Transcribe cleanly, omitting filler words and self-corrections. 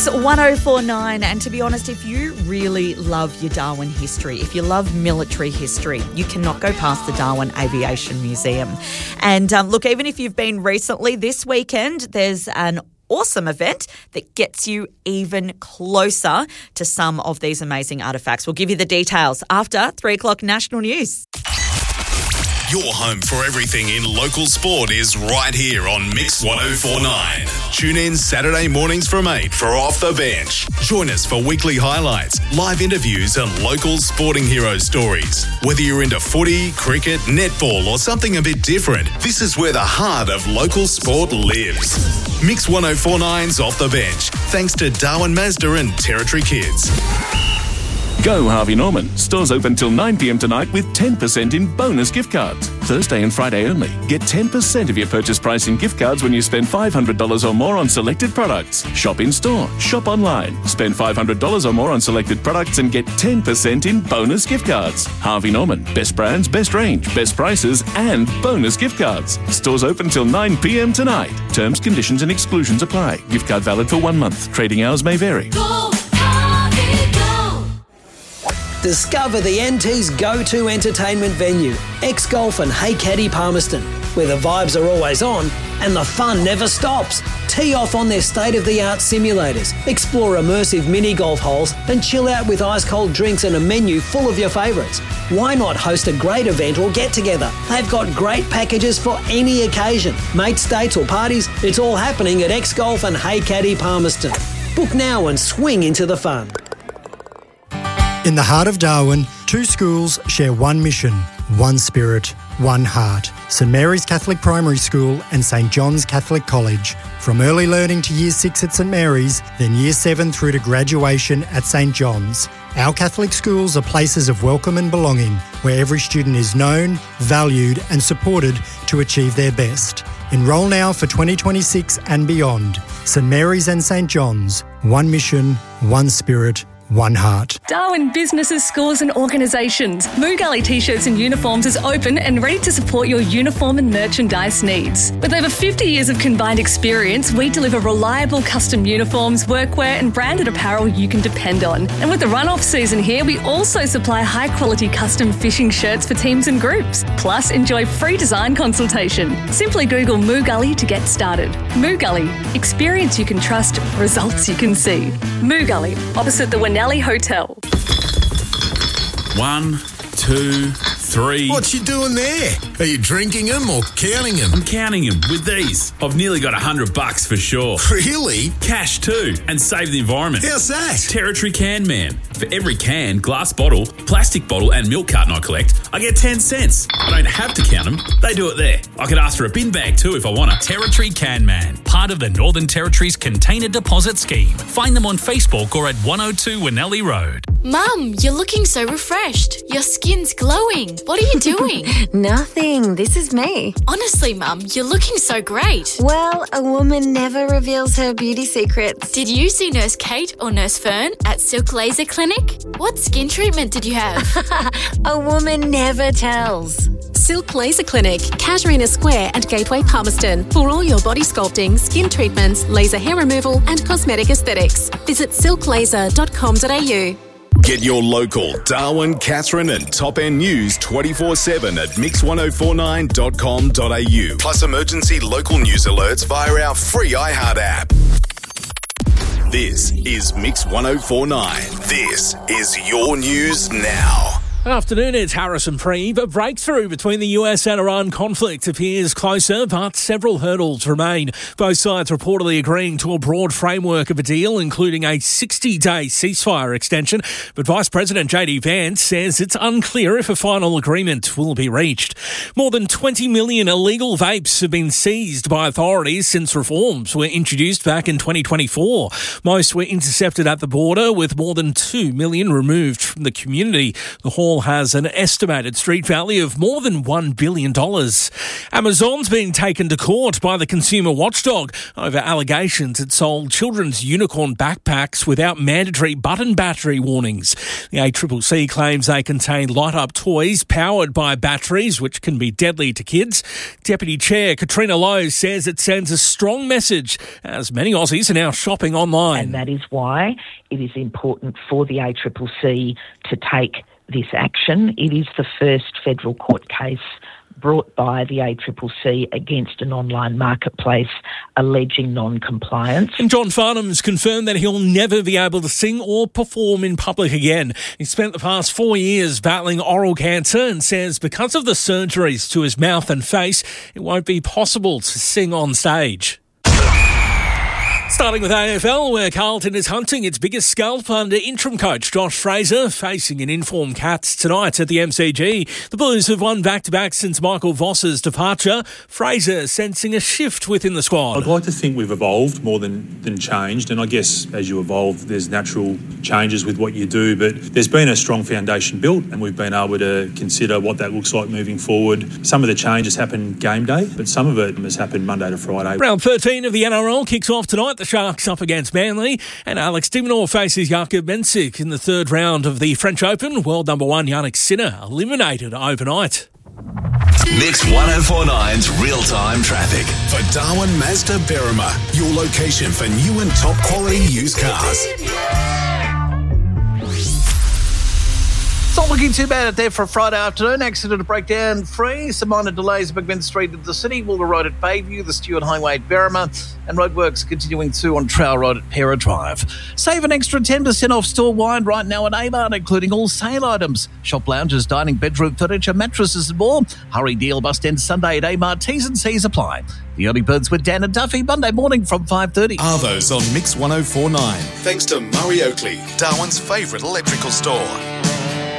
Mix 1049, and to be honest, if you really love your Darwin history, if you love military history, you cannot go past the Darwin Aviation Museum. And look, even if you've been recently, this weekend there's an awesome event that gets you even closer to some of these amazing artefacts. We'll give you the details after 3 o'clock national news. Your home for everything in local sport is right here on Mix 1049. Tune in Saturday mornings from 8 for Off the Bench. Join us for weekly highlights, live interviews and local sporting hero stories. Whether you're into footy, cricket, netball or something a bit different, this is where the heart of local sport lives. Mix 1049's Off the Bench, thanks to Darwin Mazda and Territory Kids. Go Harvey Norman. Stores open till 9 p.m. tonight with 10% in bonus gift cards. Thursday and Friday only. Get 10% of your purchase price in gift cards when you spend $500 or more on selected products. Shop in store. Shop online. Spend $500 or more on selected products and get 10% in bonus gift cards. Harvey Norman. Best brands, best range, best prices and bonus gift cards. Stores open till 9 p.m. tonight. Terms, conditions and exclusions apply. Gift card valid for 1 month. Trading hours may vary. Discover the NT's go-to entertainment venue, X-Golf and Hey Caddy Palmerston, where the vibes are always on and the fun never stops. Tee off on their state-of-the-art simulators, explore immersive mini-golf holes and chill out with ice-cold drinks and a menu full of your favourites. Why not host a great event or get-together? They've got great packages for any occasion. Mates, dates or parties, it's all happening at X-Golf and Hey Caddy Palmerston. Book now and swing into the fun. In the heart of Darwin, 2 schools share one mission, one spirit, one heart. St Mary's Catholic Primary School and St John's Catholic College. From early learning to Year 6 at St Mary's, then Year 7 through to graduation at St John's. Our Catholic schools are places of welcome and belonging, where every student is known, valued and supported to achieve their best. Enrol now for 2026 and beyond. St Mary's and St John's. One mission, one spirit, one heart. Darwin businesses, schools and organisations. Moo Gully T-shirts and uniforms is open and ready to support your uniform and merchandise needs. With over 50 years of combined experience, we deliver reliable custom uniforms, workwear and branded apparel you can depend on. And with the run-off season here, we also supply high-quality custom fishing shirts for teams and groups. Plus, enjoy free design consultation. Simply Google Moo Gully to get started. Moo Gully. Experience you can trust, results you can see. Moo Gully, opposite the Nelly Hotel. 1, 2, 3. What you doing there? Are you drinking them or counting them? I'm counting them with these. I've nearly got $100 for sure. Really? Cash too, and save the environment. How's that? Territory Can Man. For every can, glass bottle, plastic bottle and milk carton I collect, I get 10 cents. I don't have to count them. They do it there. I could ask for a bin bag too if I want to. Territory Can Man, part of the Northern Territory's Container Deposit Scheme. Find them on Facebook or at 102 Winnelly Road. Mum, you're looking so refreshed. Your skin's glowing. What are you doing? Nothing. This is me. Honestly, Mum, you're looking so great. Well, a woman never reveals her beauty secrets. Did you see Nurse Kate or Nurse Fern at Silk Laser Clinic? What skin treatment did you have? A woman never tells. Silk Laser Clinic, Casuarina Square and Gateway Palmerston. For all your body sculpting, skin treatments, laser hair removal and cosmetic aesthetics. Visit silklaser.com.au. Get your local Darwin, Katherine and Top End news 24/7 at mix1049.com.au. Plus emergency local news alerts via our free iHeart app. This is Mix 1049. This is your news now. Afternoon, it's Harrison Preeve. A breakthrough between the US and Iran conflict appears closer, but several hurdles remain. Both sides reportedly agreeing to a broad framework of a deal, including a 60-day ceasefire extension. But Vice President JD Vance says it's unclear if a final agreement will be reached. More than 20 million illegal vapes have been seized by authorities since reforms were introduced back in 2024. Most were intercepted at the border, with more than 2 million removed from the community. The haul mall has an estimated street value of more than $1 billion. Amazon's being taken to court by the consumer watchdog over allegations it sold children's unicorn backpacks without mandatory button battery warnings. The ACCC claims they contain light-up toys powered by batteries, which can be deadly to kids. Deputy Chair Katrina Lowe says it sends a strong message as many Aussies are now shopping online. And that is why it is important for the ACCC to take this action. It is the first federal court case brought by the ACCC against an online marketplace alleging non-compliance. And John Farnham's confirmed that he'll never be able to sing or perform in public again. He spent the past 4 years battling oral cancer and says because of the surgeries to his mouth and face, it won't be possible to sing on stage. Starting with AFL, where Carlton is hunting its biggest scalp under interim coach Josh Fraser, facing an informed Cats tonight at the MCG. The Blues have won back-to-back since Michael Voss's departure. Fraser sensing a shift within the squad. I'd like to think we've evolved more than changed, and I guess as you evolve, there's natural changes with what you do, but there's been a strong foundation built, and we've been able to consider what that looks like moving forward. Some of the changes happen game day, but some of it has happened Monday to Friday. Round 13 of the NRL kicks off tonight. The Sharks up against Manly, and Alex de Minaur faces Jakob Mensik in the third round of the French Open. World number one Yannick Sinner eliminated overnight. Mix 1049's real-time traffic. For Darwin Mazda Berrima, your location for new and top quality used cars. It's not looking too bad out there for a Friday afternoon. Accident to break down free. Some minor delays at McMinn Street into the city. Wooler Road at Bayview, the Stewart Highway at Berrima, and roadworks continuing too on Trail Road at Pera Drive. Save an extra 10% off store-wide right now at Amart, including all sale items. Shop lounges, dining, bedroom furniture, mattresses and more. Hurry deal bust end Sunday at Amart. T's and C's apply. The Early Birds with Dan and Duffy, Monday morning from 5:30. Arvo's on Mix 1049. Thanks to Murray Oakley, Darwin's favourite electrical store.